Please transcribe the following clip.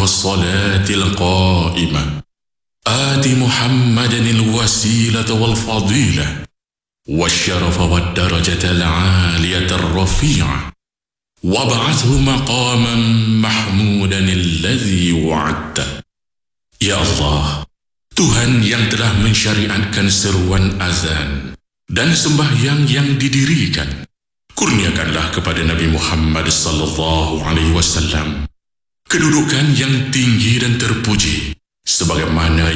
والصلاة القائمة آت محمدا الوسيلة والفضيلة والشرف والدرجة العالية الرفيعة وابعثه مقاما محمودا الذي وعدته. Ya Allah, Tuhan yang telah mensyariatkan seruan azan dan sembahyang yang didirikan, kurniakanlah kepada Nabi Muhammad sallallahu alaihi wasallam kedudukan yang tinggi dan terpuji sebagaimana